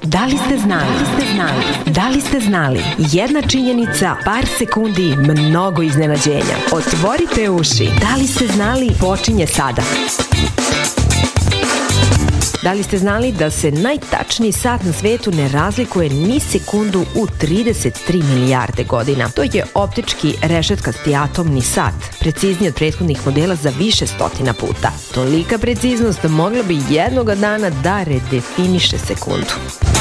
Da li ste znali? Da li ste znali? Jedna činjenica, par sekundi, mnogo iznenađenja. Otvorite uši. Da li ste znali? Počinje sada. Da li ste znali da se najtačniji sat na svetu ne razlikuje ni sekundu u 33 milijarde godina? To je optički rešetkasti atomni sat, precizniji od prethodnih modela za više stotina puta. Tolika preciznost mogla bi jednoga dana da redefiniše sekundu.